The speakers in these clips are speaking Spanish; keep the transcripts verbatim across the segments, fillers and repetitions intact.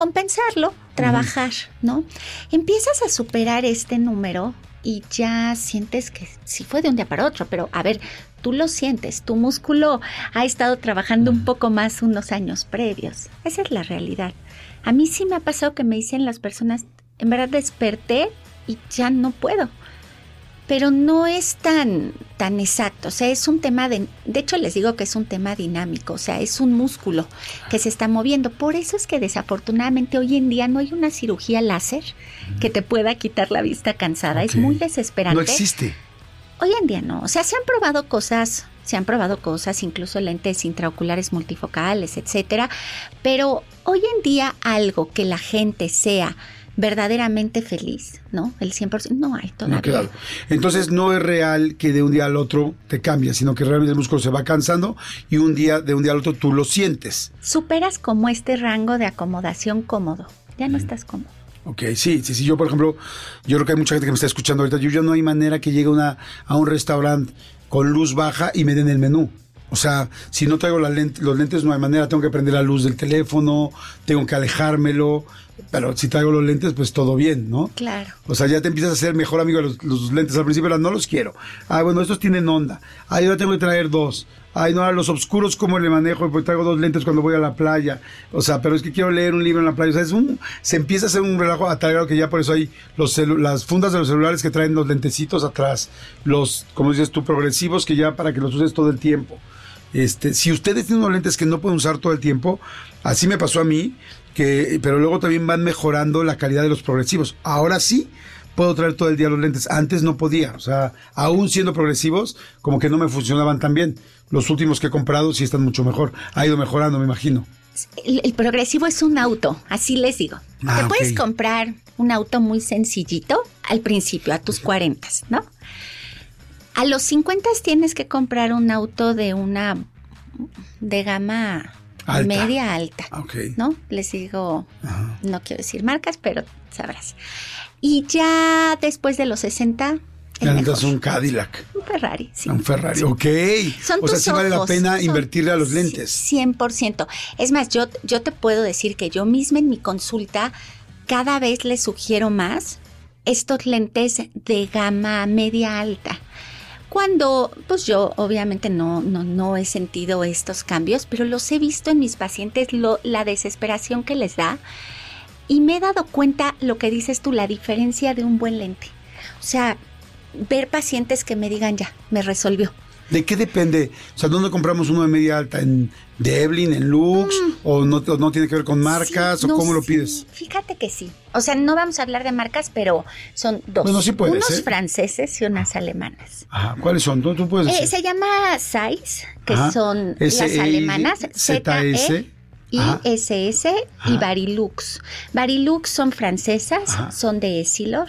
compensarlo, trabajar, uh-huh. ¿no? Empiezas a superar este número y ya sientes que sí fue de un día para otro, pero a ver, tú lo sientes, tu músculo ha estado trabajando un poco más unos años previos. Esa es la realidad. A mí sí me ha pasado que me dicen las personas, en verdad desperté y ya no puedo. Pero no es tan, tan exacto, o sea, es un tema de, de hecho les digo que es un tema dinámico, o sea, es un músculo que se está moviendo. Por eso es que desafortunadamente hoy en día no hay una cirugía láser que te pueda quitar la vista cansada, okay. Es muy desesperante. No existe. Hoy en día no, o sea, se han probado cosas, se han probado cosas, incluso lentes intraoculares multifocales, etcétera, pero hoy en día algo que la gente sea verdaderamente feliz, ¿no? El cien por ciento no hay todavía. No, claro. Entonces no es real que de un día al otro te cambia, sino que realmente el músculo se va cansando y un día, de un día al otro tú lo sientes. Superas como este rango de acomodación cómodo, ya no mm. estás cómodo. Ok, sí, sí, sí, yo por ejemplo, yo creo que hay mucha gente que me está escuchando ahorita, yo ya no hay manera que llegue una, a un restaurante con luz baja y me den el menú. O sea, si no traigo la lente, los lentes no hay manera, tengo que prender la luz del teléfono, tengo que alejármelo, pero si traigo los lentes, pues todo bien, ¿no? Claro. O sea, ya te empiezas a ser mejor amigo de los, los lentes. Al principio era, no los quiero. Ah, bueno, estos tienen onda. Ah, ahora tengo que traer dos. Ay, no, a los oscuros, ¿cómo le manejo? Pues traigo dos lentes cuando voy a la playa. O sea, pero es que quiero leer un libro en la playa. O sea, es un, se empieza a hacer un relajo a tal grado que ya por eso hay los celu- las fundas de los celulares que traen los lentecitos atrás. Los, como dices tú, progresivos que ya para que los uses todo el tiempo. Este, si ustedes tienen unos lentes que no pueden usar todo el tiempo, así me pasó a mí, que, pero luego también van mejorando la calidad de los progresivos. Ahora sí puedo traer todo el día los lentes. Antes no podía, o sea, aún siendo progresivos, como que no me funcionaban tan bien. Los últimos que he comprado sí están mucho mejor. Ha ido mejorando, me imagino. El, el progresivo es un auto, así les digo. Ah, Te okay. puedes comprar un auto muy sencillito al principio, a tus cuarentas, ¿no? A los cincuenta tienes que comprar un auto de una de gama alta. media alta, okay. ¿no? Les digo, ajá. No quiero decir marcas, pero sabrás. Y ya después de los sesenta, ya necesitas un Cadillac. Un Ferrari, sí. Un Ferrari, sí. ok. Son o sea, sí vale la pena son, invertirle a los lentes. cien por ciento. Es más, yo, yo te puedo decir que yo misma en mi consulta cada vez les sugiero más estos lentes de gama media alta. Cuando, pues yo obviamente no, no, no he sentido estos cambios, pero los he visto en mis pacientes, lo, la desesperación que les da, y me he dado cuenta, lo que dices tú, la diferencia de un buen lente. O sea, ver pacientes que me digan, ya, me resolvió. ¿De qué depende? O sea, ¿dónde compramos uno de media alta? ¿En Devlin, en Lux? Mm. ¿O no, o no tiene que ver con marcas? Sí, ¿o no, cómo lo pides? Sí, fíjate que sí. O sea, no vamos a hablar de marcas, pero son dos. Bueno, sí puedes, Unos ¿eh? franceses y unas alemanas. Ajá. ¿Cuáles son? ¿Tú, tú puedes decir? Eh, se llama Zeiss, que Ajá. son S las alemanas. Z S I S S y Varilux. Varilux son francesas, Ajá. son de Essilor.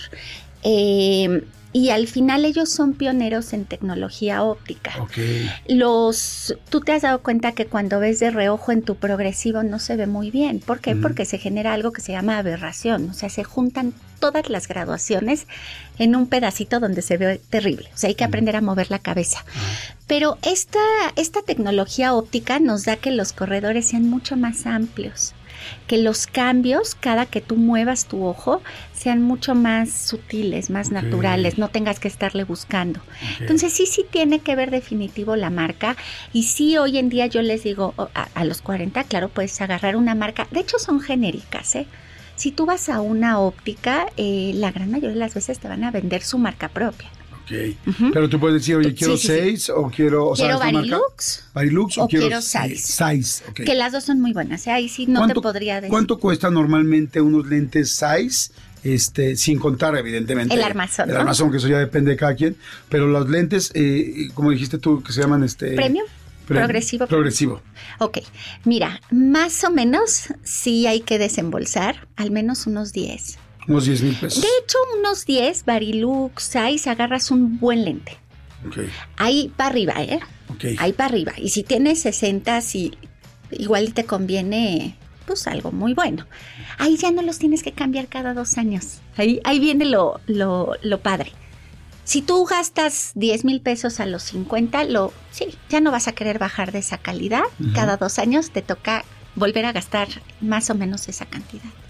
Eh... Y al final ellos son pioneros en tecnología óptica. Okay. Los, tú te has dado cuenta que cuando ves de reojo en tu progresivo no se ve muy bien. ¿Por qué? Mm. Porque se genera algo que se llama aberración. O sea, se juntan todas las graduaciones en un pedacito donde se ve terrible. O sea, hay que aprender a mover la cabeza. Mm. Pero esta, esta tecnología óptica nos da que los corredores sean mucho más amplios. Que los cambios, cada que tú muevas tu ojo, sean mucho más sutiles, más okay. naturales, no tengas que estarle buscando. Okay. Entonces sí, sí tiene que ver definitivo la marca, y sí hoy en día yo les digo, a, a los cuarenta, claro, puedes agarrar una marca, de hecho son genéricas, ¿eh? Si tú vas a una óptica, eh, la gran mayoría de las veces te van a vender su marca propia. Okay. Uh-huh. Pero tú puedes decir, oye, quiero sí, sí, Zeiss sí. o quiero... O quiero sea, Varilux. Varilux o, o quiero, quiero Zeiss. Zeiss, okay. Que las dos son muy buenas, ¿eh? Ahí sí no te podría decir. ¿Cuánto cuesta normalmente unos lentes Zeiss? Este, sin contar, evidentemente. El armazón, El ¿no? armazón, que eso ya depende de cada quien. Pero los lentes, eh, como dijiste tú, que se llaman este... Premium. Pre- Progresivo. Progresivo. Ok, mira, más o menos sí hay que desembolsar al menos unos diez. Unos diez mil pesos. De hecho, unos diez, Varilux, Zeiss, agarras un buen lente. Okay. Ahí para arriba, ¿eh? Okay. Ahí para arriba. Y si tienes sesenta, sí, igual te conviene, pues, algo muy bueno. Ahí ya no los tienes que cambiar cada dos años. Ahí, ahí viene lo, lo, lo padre. Si tú gastas diez mil pesos a los cincuenta, lo, sí, ya no vas a querer bajar de esa calidad. Uh-huh. Cada dos años te toca volver a gastar más o menos esa cantidad.